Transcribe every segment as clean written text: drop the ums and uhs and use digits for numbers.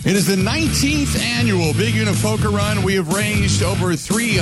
It is the 19th annual Big Unit Poker Run. We have raised over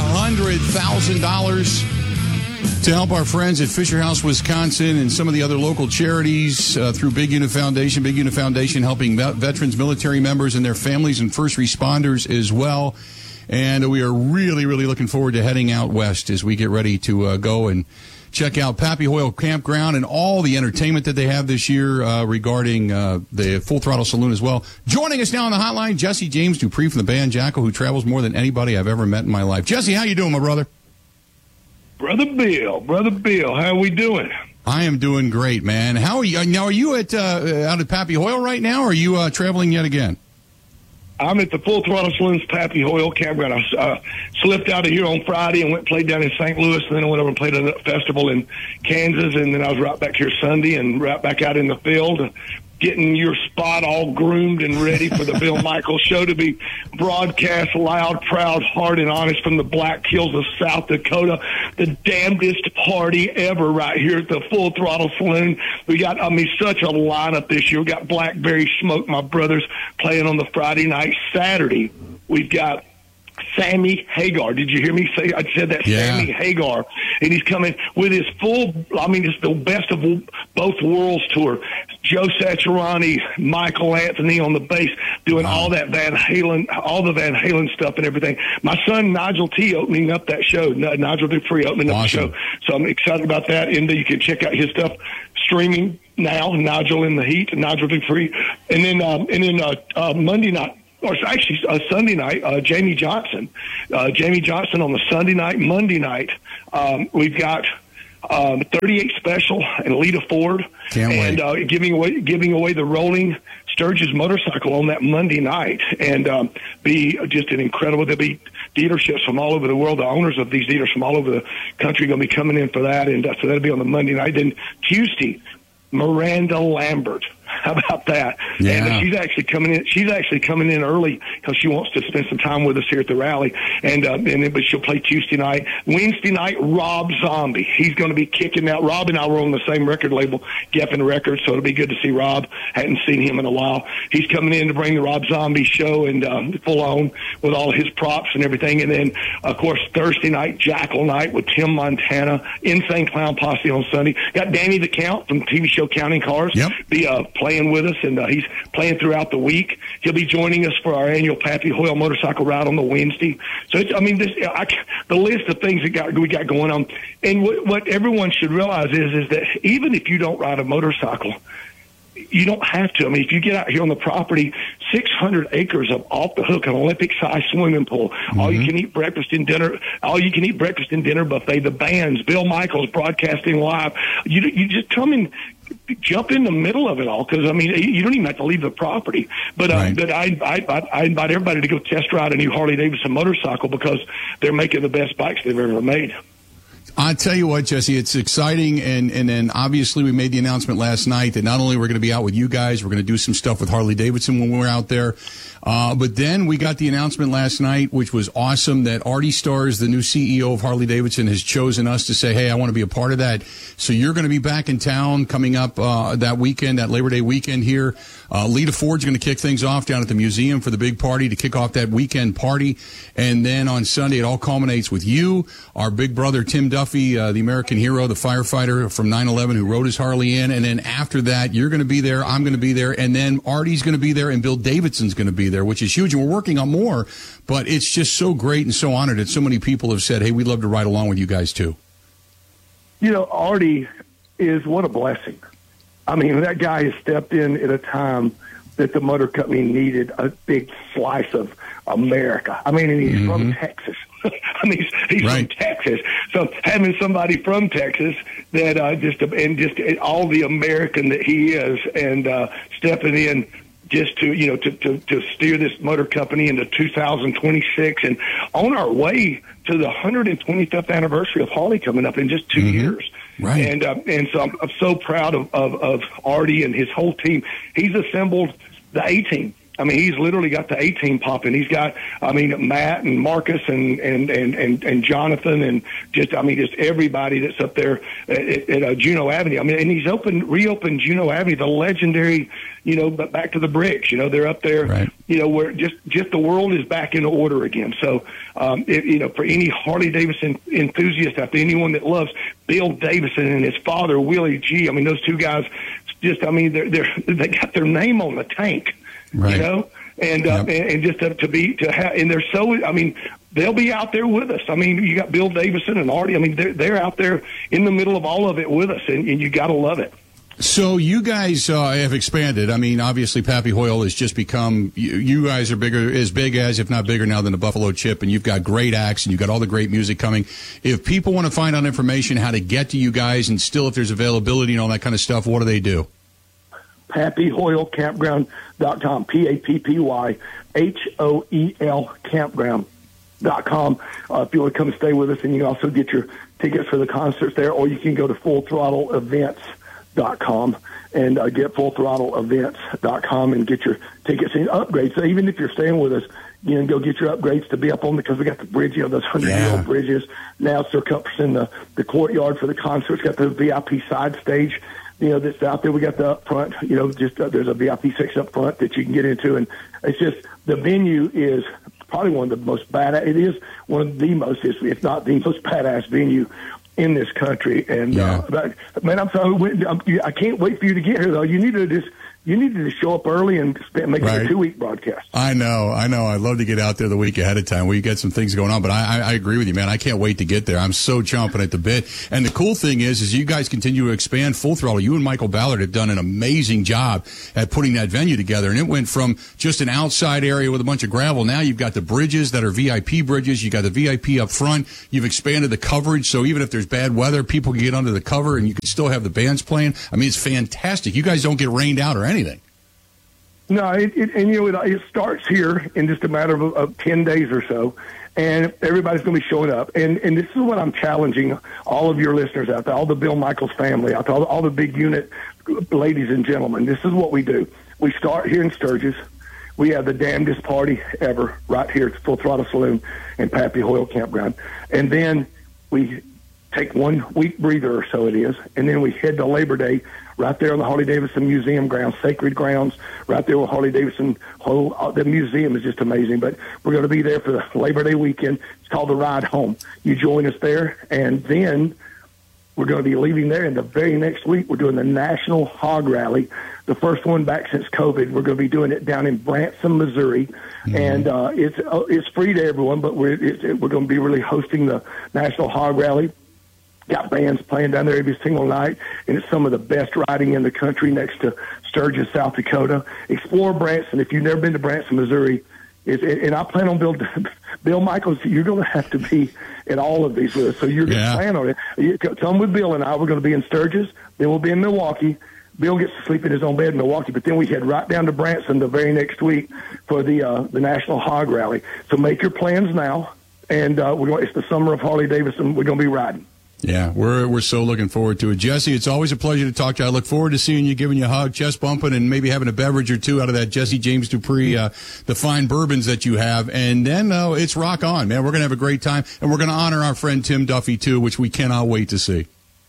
$300,000 to help our friends at Fisher House, Wisconsin, and some of the other local charities through Big Unit Foundation. Big Unit Foundation helping veterans, military members, and their families and first responders as well. And we are really, really looking forward to heading out west as we get ready to go and check out Pappy Hoyle Campground and all the entertainment that they have this year regarding the Full Throttle Saloon as well. Joining us now on the hotline, Jesse James Dupree from the band Jackal, who travels more than anybody I've ever met in my life. Jesse, how you doing, my brother? Brother Bill, how are we doing? I am doing great, man. How are you? Now, are you out at Pappy Hoyle right now, or are you traveling yet again? I'm at the Full Throttle Saloon's Pappy Hoyle Campground. I slipped out of here on Friday and played down in St. Louis, and then I went over and played at a festival in Kansas, and then I was right back here Sunday and right back out in the field, getting your spot all groomed and ready for the Bill Michaels Show to be broadcast loud, proud, hard, and honest from the Black Hills of South Dakota. The damnedest party ever right here at the Full Throttle Saloon. We got, such a lineup this year. We got Blackberry Smoke, my brothers, playing on the Friday night. Saturday, we've got Sammy Hagar. Did you hear me say? I said that. Yeah. Sammy Hagar. And he's coming with his full, it's the best of both worlds tour. Joe Satriani, Michael Anthony on the bass, doing all that Van Halen stuff and everything. My son Nigel T opening up that show. Nigel Dupree opening up the show. So I'm excited about that. And you can check out his stuff streaming now. Nigel in the Heat, Nigel Dupree, and then Monday night. Or actually, Sunday night, Jamie Johnson. Jamie Johnson on the Sunday night. Monday night, we've got 38 Special and Lita Ford. Can't wait. Giving away the Rolling Sturgis motorcycle on that Monday night. And be just an incredible, there'll be dealerships from all over the world. The owners of these dealers from all over the country are going to be coming in for that. And so that'll be on the Monday night. Then Tuesday, Miranda Lambert. How about that? Yeah. And she's actually coming in. She's actually coming in early because she wants to spend some time with us here at the rally. But she'll play Tuesday night. Wednesday night, Rob Zombie. He's going to be kicking out. Rob and I were on the same record label, Geffen Records, so it'll be good to see Rob. Hadn't seen him in a while. He's coming in to bring the Rob Zombie show and full on with all his props and everything. And then, of course, Thursday night, Jackal night with Tim Montana, Insane Clown Posse on Sunday. Got Danny the Count from the TV show Counting Cars. Yep. Be playing with us, and he's playing throughout the week. He'll be joining us for our annual Pappy Hoyle motorcycle ride on the Wednesday. So, the list of things that we got going on, and what everyone should realize is that even if you don't ride a motorcycle, you don't have to. If you get out here on the property, 600 acres of off the hook, an Olympic-sized swimming pool, all you can eat breakfast and dinner buffet, the bands, Bill Michaels broadcasting live. You just come in, jump in the middle of it all, because you don't even have to leave the property. But I invite everybody to go test ride a new Harley Davidson motorcycle because they're making the best bikes they've ever made. I tell you what, Jesse, it's exciting, and then obviously we made the announcement last night that not only we're going to be out with you guys, we're going to do some stuff with Harley Davidson when we're out there, but then we got the announcement last night, which was awesome, that Artie Starrs, the new CEO of Harley Davidson, has chosen us to say, hey, I want to be a part of that. So you're going to be back in town coming up that weekend, that Labor Day weekend here. Lita Ford's going to kick things off down at the museum for the big party to kick off that weekend party. And then on Sunday, it all culminates with you, our big brother Tim Duffy, the American hero, the firefighter from 9/11 who rode his Harley in. And then after that, you're going to be there, I'm going to be there, and then Artie's going to be there, and Bill Davidson's going to be there, which is huge. And we're working on more, but it's just so great and so honored that so many people have said, hey, we'd love to ride along with you guys too. Artie is what a blessing. That guy has stepped in at a time that the motor company needed a big slice of America. And he's from Texas. He's right. from Texas. So having somebody from Texas that just all the American that he is, and stepping in just to steer this motor company into 2026 and on our way to the 125th anniversary of Harley coming up in just 2 years. Right. And so I'm so proud of Artie and his whole team. He's assembled the A-team. I mean, he's literally got the A-team popping. He's got, I mean, Matt and Marcus and Jonathan and just everybody that's up there at Juneau Avenue. I mean, and he's reopened Juneau Avenue, the legendary, but back to the bricks. They're up there, right. Where just the world is back in order again. So, for any Harley Davidson enthusiast out there, anyone that loves Bill Davison and his father Willie G. I mean, those two guys, they got their name on the tank. Right. And just to have, and they're so, I mean, they'll be out there with us. I mean, you got Bill Davison and Artie. I mean, they're out there in the middle of all of it with us, and you got to love it. So you guys have expanded. I mean, obviously, Pappy Hoyle has just become. You guys are as big as, if not bigger now than the Buffalo Chip, and you've got great acts, and you've got all the great music coming. If people want to find out information, how to get to you guys, and still if there's availability and all that kind of stuff, what do they do? PappyHoyleCampground.com, PappyHoel Campground.com. If you want to come and stay with us, and you can also get your tickets for the concerts there, or you can go to FullThrottleEvents.com and get FullThrottleEvents.com and get your tickets and upgrades. So even if you're staying with us, you can go get your upgrades to be up on, because we got the bridge, those 100-year-old bridges. Now circumferencing the courtyard for the concerts. Got the VIP side stage, that's out there. We got the up front, there's a VIP section up front that you can get into. And it's just, the venue is probably one of the most badass. It is one of the most, if not the most badass venue in this country. And, man, I'm sorry, I can't wait for you to get here, though. You need to show up early and make it a 2-week broadcast. I know. I'd love to get out there the week ahead of time. We got some things going on, but I agree with you, man. I can't wait to get there. I'm so chomping at the bit. And the cool thing is you guys continue to expand Full Throttle. You and Michael Ballard have done an amazing job at putting that venue together. And it went from just an outside area with a bunch of gravel. Now you've got the bridges that are VIP bridges. You got the VIP up front. You've expanded the coverage. So even if there's bad weather, people can get under the cover and you can still have the bands playing. I mean, it's fantastic. You guys don't get rained out or anything. No, it starts here in just a matter of 10 days or so, and everybody's going to be showing up. And this is what I'm challenging all of your listeners out there, all the Bill Michaels family out there, all the big unit ladies and gentlemen. This is what we do. We start here in Sturgis. We have the damnedest party ever right here at Full Throttle Saloon and Pappy Hoyle Campground. And then we take 1 week breather or so it is, and then we head to Labor Day right there on the Harley Davidson Museum grounds, sacred grounds, right there with Harley Davidson. The museum is just amazing, but we're going to be there for the Labor Day weekend. It's called The Ride Home. You join us there, and then we're going to be leaving there, and the very next week we're doing the National Hog Rally, the first one back since COVID. We're going to be doing it down in Branson, Missouri, and it's free to everyone, but we're going to be really hosting the National Hog Rally. Got bands playing down there every single night, and it's some of the best riding in the country next to Sturgis, South Dakota. Explore Branson. If you've never been to Branson, Missouri, and I plan on Bill Michaels, you're going to have to be in all of these with us. So you're going to plan on it. Come with Bill and I. We're going to be in Sturgis. Then we'll be in Milwaukee. Bill gets to sleep in his own bed in Milwaukee, but then we head right down to Branson the very next week for the National Hog Rally. So make your plans now, and it's the summer of Harley Davidson. We're going to be riding. Yeah, we're so looking forward to it. Jesse, it's always a pleasure to talk to you. I look forward to seeing you, giving you a hug, chest bumping, and maybe having a beverage or two out of that Jesse James Dupree, the fine bourbons that you have. And then it's rock on, man. We're going to have a great time, and we're going to honor our friend Tim Duffy, too, which we cannot wait to see.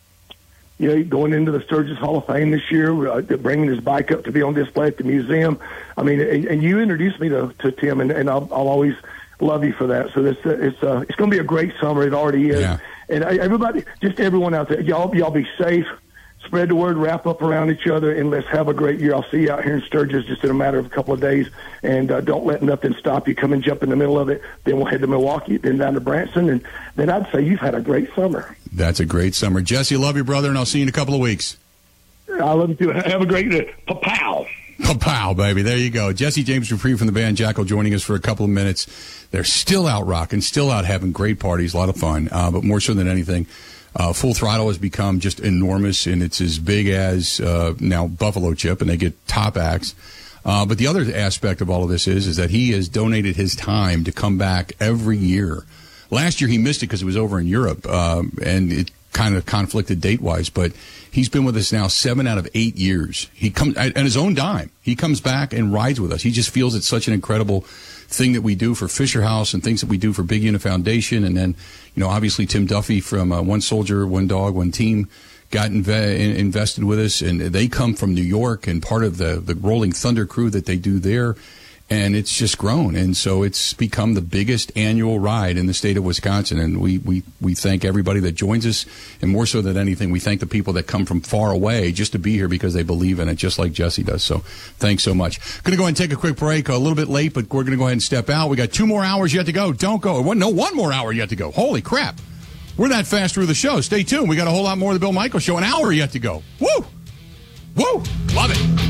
Going into the Sturgis Hall of Fame this year, bringing his bike up to be on display at the museum. I mean, and you introduced me to Tim, and I'll always love you for that. So it's going to be a great summer. It already is. Yeah. And everybody, just everyone out there, y'all be safe. Spread the word, wrap up around each other, and let's have a great year. I'll see you out here in Sturgis just in a matter of a couple of days. And don't let nothing stop you. Come and jump in the middle of it. Then we'll head to Milwaukee, then down to Branson. And then I'd say you've had a great summer. That's a great summer. Jesse, love you, brother, and I'll see you in a couple of weeks. I love you too. Have a great day. Pa-pow. Pa-pow, baby. There you go. Jesse James Dupree from the band Jackal joining us for a couple of minutes. They're still out rocking, still out having great parties, a lot of fun. But more so than anything, Full Throttle has become just enormous, and it's as big as now Buffalo Chip, and they get top acts. But the other aspect of all of this is that he has donated his time to come back every year. Last year he missed it because it was over in Europe, and kind of conflicted date-wise, but he's been with us now 7 out of 8 years. He comes at his own dime. He comes back and rides with us. He just feels it's such an incredible thing that we do for Fisher House and things that we do for Big Unit Foundation. And then, obviously Tim Duffy from One Soldier, One Dog, One Team got invested with us, and they come from New York and part of the Rolling Thunder crew that they do there. And it's just grown, and so it's become the biggest annual ride in the state of Wisconsin. And we thank everybody that joins us, and more so than anything, we thank the people that come from far away just to be here because they believe in it, just like Jesse does. So thanks so much. Going to go ahead and take a quick break, a little bit late, but we're going to go ahead and step out. We got 2 more hours yet to go. Don't go. One more hour yet to go. Holy crap. We're that fast through the show. Stay tuned. We got a whole lot more of the Bill Michaels Show. An hour yet to go. Woo! Woo! Love it.